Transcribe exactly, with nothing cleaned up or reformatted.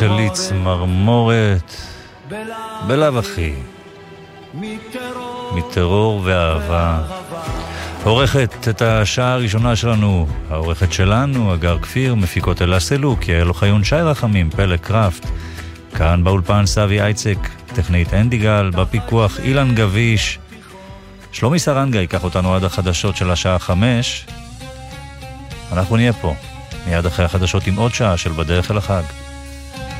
שלי צמרמורת בלב אחי מטרור ואהבה. עורכת את השעה הראשונה שלנו, העורכת שלנו, אגר כפיר, מפיקות אלה סלוק, יעל אוחיון, שי רחמים, פלג קראפט, כאן באולפן סבי אייצק, טכנית אנדיגל, בפיקוח אילן גביש, שלומי סרנגה ייקח אותנו עד החדשות של השעה חמש. אנחנו נהיה פה מיד אחרי החדשות עם עוד שעה של בדרך אל החג.